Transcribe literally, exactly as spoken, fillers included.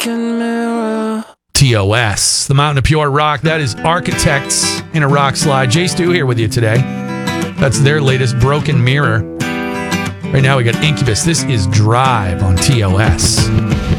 broken mirror. T O S, the Mountain of Pure Rock. That is Architects in a Rock Slide. Jay Stu here with you today. That's their latest, Broken Mirror. Right now we got Incubus. This is Drive on T O S.